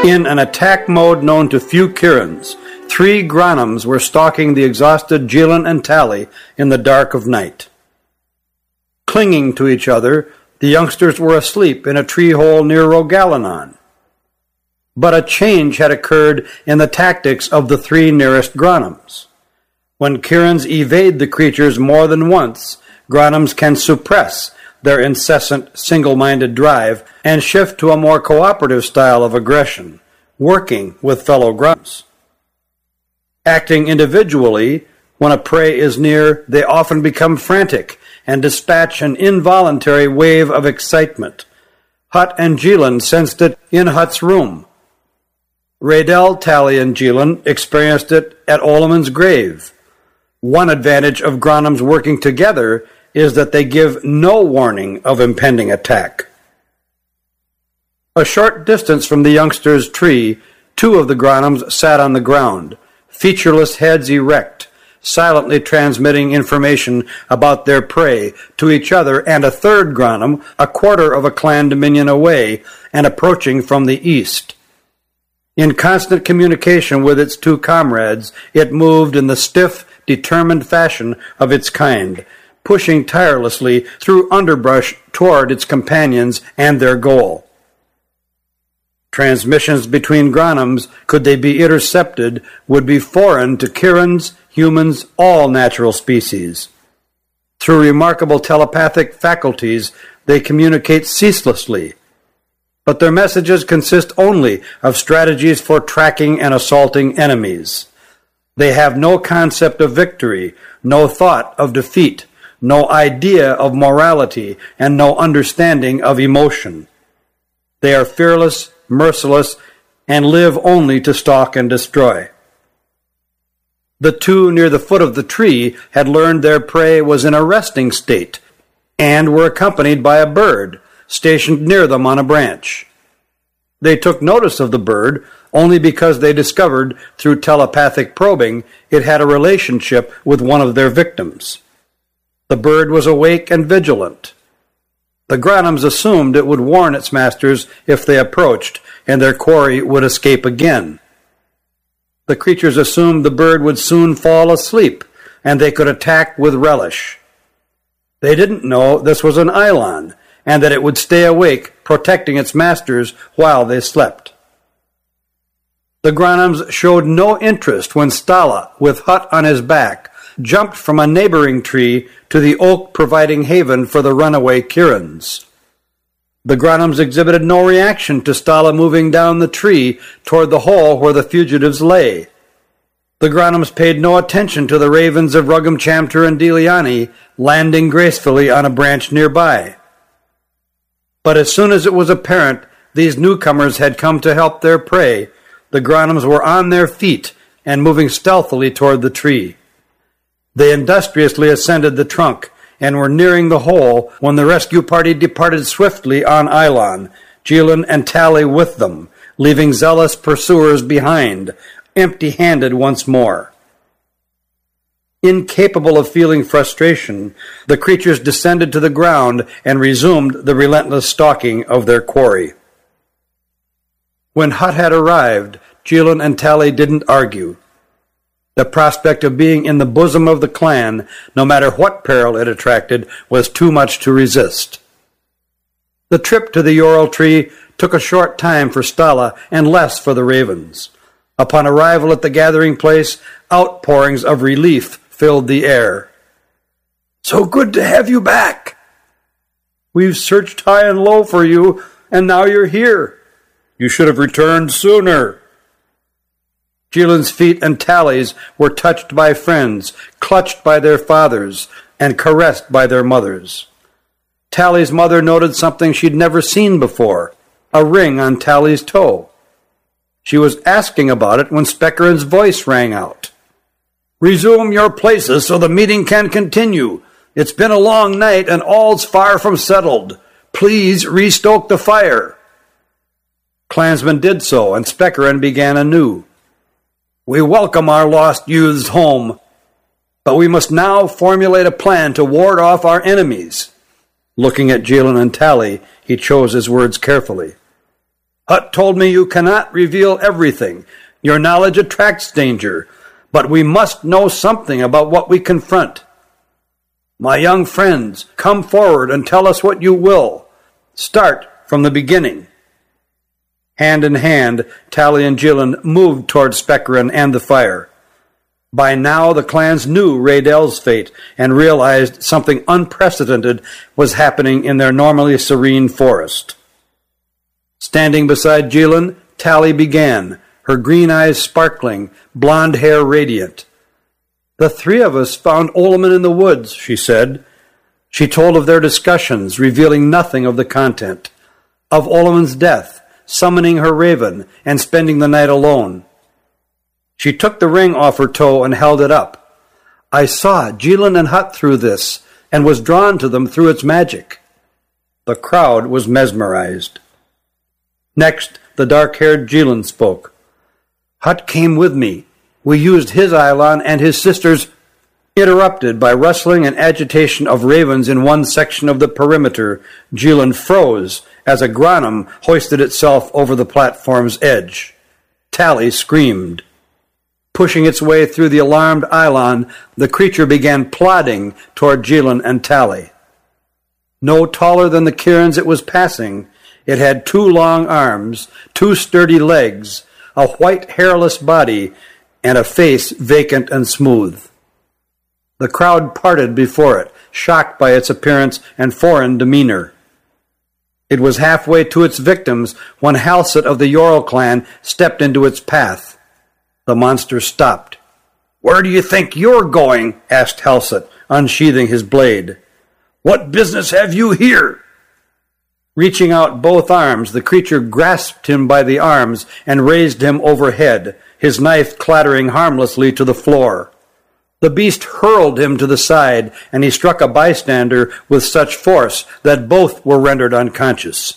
In an attack mode known to few Kirans, 3 Granams were stalking the exhausted Jilin and Tali in the dark of night. Clinging to each other, the youngsters were asleep in a tree hole near Rogalanon. But a change had occurred in the tactics of the 3 nearest Granams. When Kirans evade the creatures more than once, Granams can suppress their incessant, single-minded drive and shift to a more cooperative style of aggression, working with fellow Granams. Acting individually, when a prey is near, they often become frantic and dispatch an involuntary wave of excitement. Hut and Jilin sensed it in Hut's room. Raydell, Tali, and Jilin experienced it at Olamon's grave. One advantage of Granams working together is that they give no warning of impending attack. A short distance from the youngsters' tree, 2 of the Granams sat on the ground, featureless heads erect, silently transmitting information about their prey to each other and a 3rd Granam, a quarter of a clan dominion away and approaching from the east. In constant communication with its 2 comrades, it moved in the stiff, determined fashion of its kind, pushing tirelessly through underbrush toward its companions and their goal. Transmissions between Granams, could they be intercepted, would be foreign to Kirans, humans, all natural species. Through remarkable telepathic faculties, they communicate ceaselessly, but their messages consist only of strategies for tracking and assaulting enemies. They have no concept of victory, no thought of defeat, no idea of morality, and no understanding of emotion. They are fearless, merciless, and live only to stalk and destroy. The 2 near the foot of the tree had learned their prey was in a resting state and were accompanied by a bird stationed near them on a branch. They took notice of the bird only because they discovered through telepathic probing it had a relationship with one of their victims. The bird was awake and vigilant. The Granams assumed it would warn its masters if they approached, and their quarry would escape again. The creatures assumed the bird would soon fall asleep, and they could attack with relish. They didn't know this was an Eidolon, and that it would stay awake, protecting its masters while they slept. The Granams showed no interest when Stala, with Hut on his back, jumped from a neighboring tree to the oak providing haven for the runaway Kirans. The Granams exhibited no reaction to Stala moving down the tree toward the hole where the fugitives lay. The Granams paid no attention to the ravens of Ruggumchamter and Deliani landing gracefully on a branch nearby. But as soon as it was apparent these newcomers had come to help their prey, the Granams were on their feet and moving stealthily toward the tree. They industriously ascended the trunk and were nearing the hole when the rescue party departed swiftly on Eidolon, Jilin and Tali with them, leaving zealous pursuers behind, empty-handed once more. Incapable of feeling frustration, the creatures descended to the ground and resumed the relentless stalking of their quarry. When Hut had arrived, Jilin and Tali didn't argue. The prospect of being in the bosom of the clan, no matter what peril it attracted, was too much to resist. The trip to the Yorl tree took a short time for Stala and less for the ravens. Upon arrival at the gathering place, outpourings of relief filled the air. "So good to have you back. We've searched high and low for you, and now you're here. You should have returned sooner." Jilin's feet and Tali's were touched by friends, clutched by their fathers, and caressed by their mothers. Tali's mother noted something she'd never seen before, a ring on Tali's toe. She was asking about it when Speckeren's voice rang out. "Resume your places so the meeting can continue. It's been a long night and all's far from settled. Please restoke the fire." Clansmen did so, and Speckeren began anew. "We welcome our lost youths home, but we must now formulate a plan to ward off our enemies." Looking at Jilin and Tali, he chose his words carefully. Hut told me you cannot reveal everything. Your knowledge attracts danger, but we must know something about what we confront. My young friends, come forward and tell us what you will. Start from the beginning. Hand in hand, Tally and Jilin moved toward Spekerin and the fire. By now, the clans knew Raydel's fate and realized something unprecedented was happening in their normally serene forest. Standing beside Jilin, Tally began, her green eyes sparkling, blonde hair radiant. The three of us found Olaman in the woods, she said. She told of their discussions, revealing nothing of the content. Of Olaman's death, summoning her raven, and spending the night alone. She took the ring off her toe and held it up. I saw Jilin and Hut through this, and was drawn to them through its magic. The crowd was mesmerized. Next, the dark-haired Jilin spoke. Hut came with me. We used his Eidolon and his sister's... Interrupted by rustling and agitation of ravens in one section of the perimeter, Jilin froze as a Granum hoisted itself over the platform's edge. Tally screamed. Pushing its way through the alarmed Eidolon, the creature began plodding toward Jilin and Tally. No taller than the Kirins it was passing, it had 2 long arms, 2 sturdy legs, a white hairless body, and a face vacant and smooth. The crowd parted before it, shocked by its appearance and foreign demeanor. It was halfway to its victims when Halset of the Yorl clan stepped into its path. The monster stopped. "Where do you think you're going?" asked Halset, unsheathing his blade. "What business have you here?" Reaching out both arms, the creature grasped him by the arms and raised him overhead, his knife clattering harmlessly to the floor. The beast hurled him to the side, and he struck a bystander with such force that both were rendered unconscious.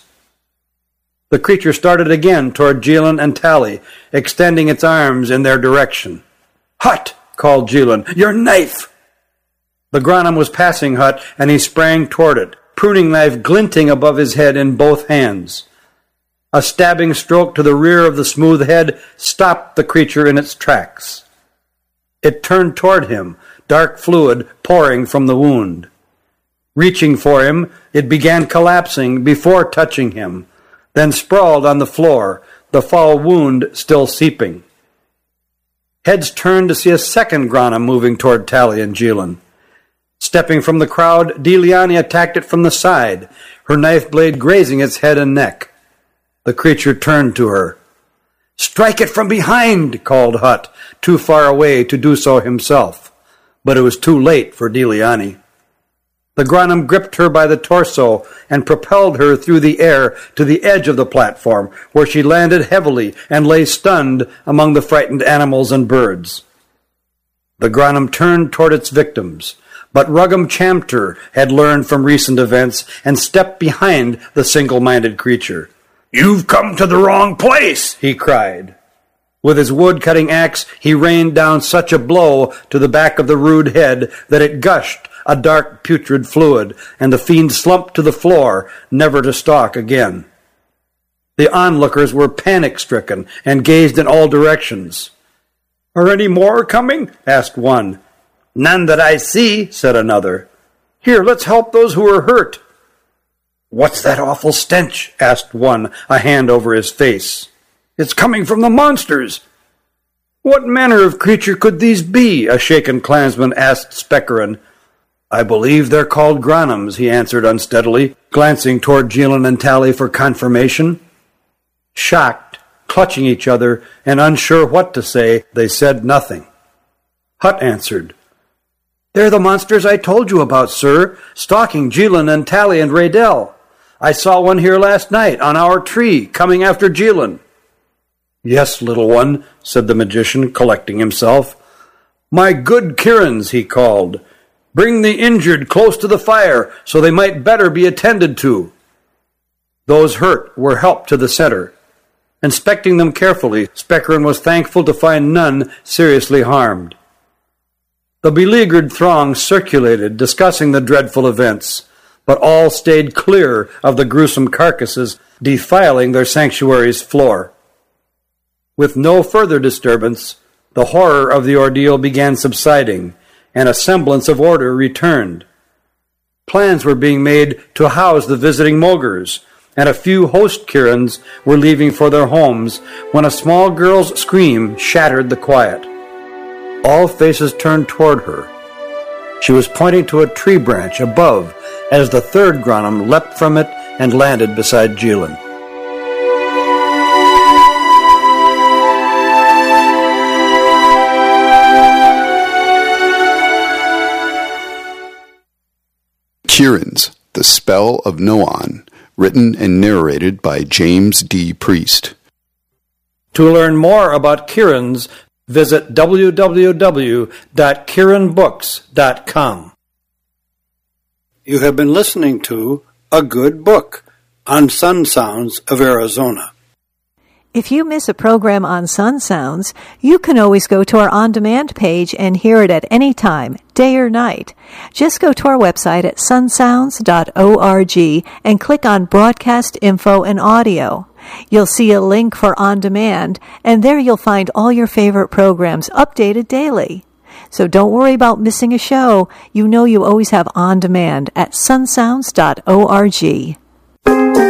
The creature started again toward Jilin and Tally, extending its arms in their direction. "Hut!" called Jilin. "Your knife!" The Granum was passing Hut, and he sprang toward it, pruning knife glinting above his head in both hands. A stabbing stroke to the rear of the smooth head stopped the creature in its tracks. It turned toward him, dark fluid pouring from the wound. Reaching for him, it began collapsing before touching him, then sprawled on the floor, the foul wound still seeping. Heads turned to see a second Granum moving toward Tally and Jilin. Stepping from the crowd, Diliani attacked it from the side, her knife blade grazing its head and neck. The creature turned to her. "Strike it from behind," called Hut, too far away to do so himself. But it was too late for Diliani. The Granum gripped her by the torso and propelled her through the air to the edge of the platform, where she landed heavily and lay stunned among the frightened animals and birds. The Granum turned toward its victims, but Ruggum Chamter had learned from recent events and stepped behind the single-minded creature. "You've come to the wrong place," he cried. With his wood-cutting axe, he rained down such a blow to the back of the rude head that it gushed a dark putrid fluid, and the fiend slumped to the floor, never to stalk again. The onlookers were panic-stricken and gazed in all directions. "Are any more coming?" asked one. "None that I see," said another. "Here, let's help those who are hurt." "What's that awful stench?" asked one, a hand over his face. "It's coming from the monsters." "What manner of creature could these be?" a shaken clansman asked Spekerin. "I believe they're called Granums," he answered unsteadily, glancing toward Jilin and Tally for confirmation. Shocked, clutching each other, and unsure what to say, they said nothing. Hut answered. "They're the monsters I told you about, sir, stalking Jilin and Tally and Raydel. I saw one here last night, on our tree, coming after Jilin." "Yes, little one," said the magician, collecting himself. "My good Kirins," he called, "bring the injured close to the fire, so they might better be attended to." Those hurt were helped to the center. Inspecting them carefully, Spekerin was thankful to find none seriously harmed. The beleaguered throng circulated, discussing the dreadful events. but all stayed clear of the gruesome carcasses defiling their sanctuary's floor. With no further disturbance, the horror of the ordeal began subsiding, and a semblance of order returned. Plans were being made to house the visiting Mogers, and a few host Kirans were leaving for their homes when a small girl's scream shattered the quiet. All faces turned toward her. She was pointing to a tree branch above as the third Granum leapt from it and landed beside Jilin. Kirans, The Spell of Noan, written and narrated by James D. Priest. To learn more about Kirans, visit www.kiranbooks.com. You have been listening to A Good Book on Sun Sounds of Arizona. If you miss a program on Sun Sounds, you can always go to our on-demand page and hear it at any time, day or night. Just go to our website at sunsounds.org and click on Broadcast Info and Audio. You'll see a link for On Demand, and there you'll find all your favorite programs updated daily. So don't worry about missing a show. You know you always have On Demand at sunsounds.org.